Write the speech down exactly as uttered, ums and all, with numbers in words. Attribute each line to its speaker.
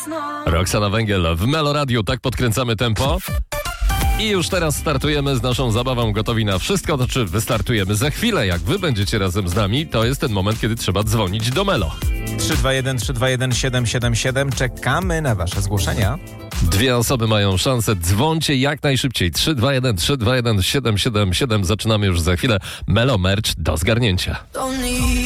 Speaker 1: Roxana Węgiel w Melo Radio, tak podkręcamy tempo. I już teraz startujemy z naszą zabawą Gotowi na wszystko. Znaczy wystartujemy za chwilę. Jak wy będziecie razem z nami, to jest ten moment, kiedy trzeba dzwonić do Melo.
Speaker 2: trzy dwa jeden trzy dwa jeden siedem siedem siedem. Czekamy na wasze zgłoszenia.
Speaker 1: Dwie osoby mają szansę. Dzwońcie jak najszybciej. trzy dwa jeden trzy dwa jeden siedem siedem siedem. Zaczynamy już za chwilę. Melo Merch do zgarnięcia.